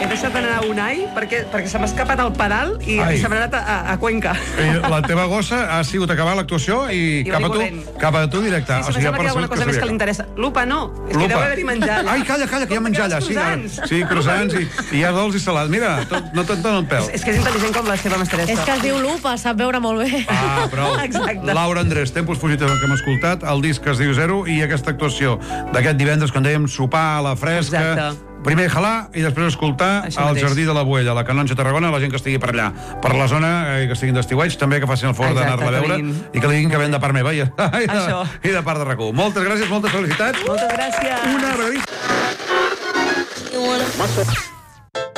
deixat d'anar a Unai perquè se m'ha escapat el pedal i se m'ha anat a Cuenca. La teva gossa ha sigut acabar l'actuació i cap a tu directe. Sí, si pensava que hi ha alguna cosa més que li interessa. Lupa, no. És que deu haver-hi menjar allà. Ai, calla, que hi ha menjar allà. Sí, croissants i hi ha dolç i salat. Mira, no te'n dona el pèl. És que és intel·ligent com la seva mestressa. És que es diu Lupa, sap veure molt bé. Prou. Laura Andrés, Tempos Fugitivos que hem escoltat, el disc es diu Zero i aquesta actuació d'aquest divendres, quan dèiem sopar a la fresca, primer jalar i després escoltar al Jardí de la Boella, la Canonja Tarragona, la gent que estigui per allà, per la zona, que estiguin d'estiueig, també que facin el favor d'anar-la a veure i que li diguin que ven de part meva i de part de RAC1. Moltes gràcies, moltes felicitats. Moltes gràcies. Una revista.